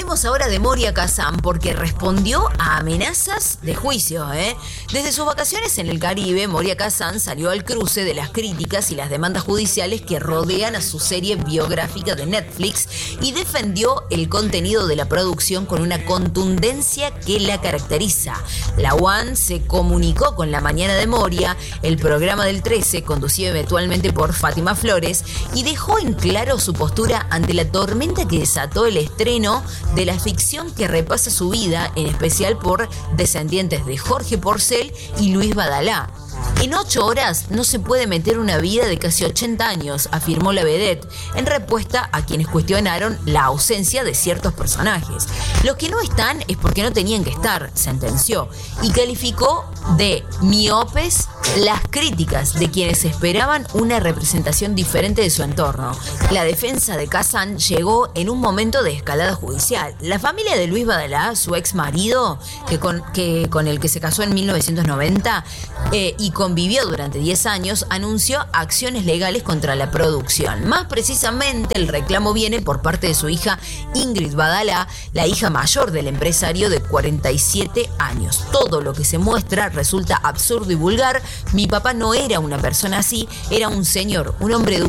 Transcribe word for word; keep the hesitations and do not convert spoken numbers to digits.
Hablemos ahora de Moria Kazan porque respondió a amenazas de juicio. ¿eh? Desde sus vacaciones en el Caribe, Moria Kazan salió al cruce de las críticas y las demandas judiciales que rodean a su serie biográfica de Netflix y defendió el contenido de la producción con una contundencia que la caracteriza. La One se comunicó con La Mañana de Moria, el programa del trece, conducido eventualmente por Fátima Flores, y dejó en claro su postura ante la tormenta que desató el estreno de la ficción que repasa su vida, en especial por descendientes de Jorge Porcel y Luis Badalá. En ocho horas no se puede meter una vida de casi ochenta años, afirmó la vedette, en respuesta a quienes cuestionaron la ausencia de ciertos personajes. Los que no están es porque no tenían que estar, sentenció, y calificó de miopes las críticas de quienes esperaban una representación diferente de su entorno. La defensa de Kazan llegó en un momento de escalada judicial. La familia de Luis Badalá, su ex marido, que con, que, con el que se casó en mil novecientos noventa eh, y convivió durante diez años, anunció acciones legales contra la producción. Más precisamente, el reclamo viene por parte de su hija Ingrid Badalá, la hija mayor del empresario de cuarenta y siete años. Todo lo que se muestra resulta absurdo y vulgar. Mi papá no era una persona así, era un señor, un hombre educado